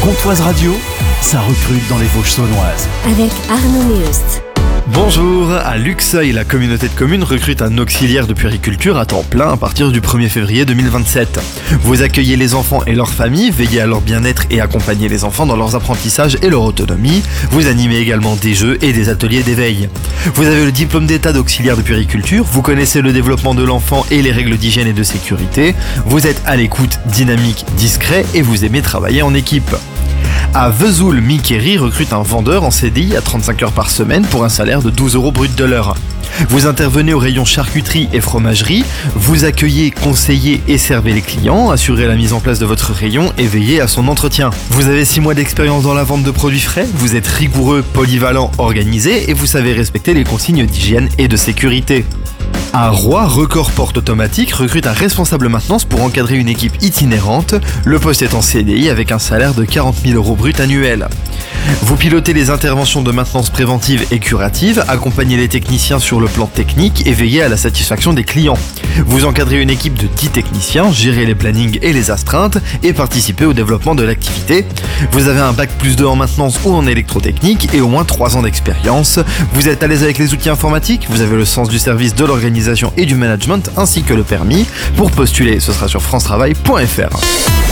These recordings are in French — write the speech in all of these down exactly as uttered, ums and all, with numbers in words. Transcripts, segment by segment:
Comtoise Radio, ça recrute dans les Vosges saunoises. Avec Arnaud Meust. Bonjour, à Luxeuil, la communauté de communes recrute un auxiliaire de puériculture à temps plein à partir du premier février deux mille vingt-sept. Vous accueillez les enfants et leurs familles, veillez à leur bien-être et accompagnez les enfants dans leurs apprentissages et leur autonomie. Vous animez également des jeux et des ateliers d'éveil. Vous avez le diplôme d'état d'auxiliaire de puériculture, vous connaissez le développement de l'enfant et les règles d'hygiène et de sécurité, vous êtes à l'écoute, dynamique, discret et vous aimez travailler en équipe. À Vesoul, Miquéry recrute un vendeur en C D I à trente-cinq heures par semaine pour un salaire de douze euros brut de l'heure. Vous intervenez au rayon charcuterie et fromagerie, vous accueillez, conseillez et servez les clients, assurez la mise en place de votre rayon et veillez à son entretien. Vous avez six mois d'expérience dans la vente de produits frais, vous êtes rigoureux, polyvalent, organisé et vous savez respecter les consignes d'hygiène et de sécurité. À Roy, Record Porte Automatique recrute un responsable maintenance pour encadrer une équipe itinérante. Le poste est en C D I avec un salaire de quarante mille euros brut annuel. Vous pilotez les interventions de maintenance préventive et curative, accompagnez les techniciens sur le plan technique et veillez à la satisfaction des clients. Vous encadrez une équipe de dix techniciens, gérez les plannings et les astreintes et participez au développement de l'activité. Vous avez un bac plus deux en maintenance ou en électrotechnique et au moins trois ans d'expérience. Vous êtes à l'aise avec les outils informatiques, vous avez le sens du service, de l'organisation et du management ainsi que le permis. Pour postuler, ce sera sur france travail point f r.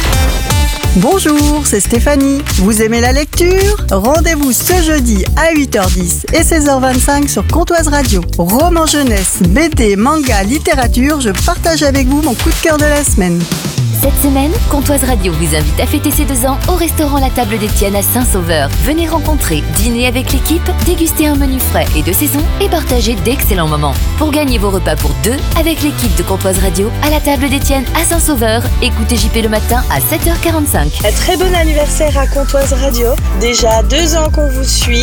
Bonjour, c'est Stéphanie. Vous aimez la lecture ? Rendez-vous ce jeudi à huit heures dix et seize heures vingt-cinq sur Comtoise Radio. Roman jeunesse, B D, manga, littérature, je partage avec vous mon coup de cœur de la semaine. Cette semaine, Comtoise Radio vous invite à fêter ses deux ans au restaurant La Table d'Étienne à Saint-Sauveur. Venez rencontrer, dîner avec l'équipe, déguster un menu frais et de saison et partager d'excellents moments. Pour gagner vos repas pour deux avec l'équipe de Comtoise Radio à La Table d'Étienne à Saint-Sauveur, écoutez J P le matin à sept heures quarante-cinq. Un très bon anniversaire à Comtoise Radio. Déjà deux ans qu'on vous suit.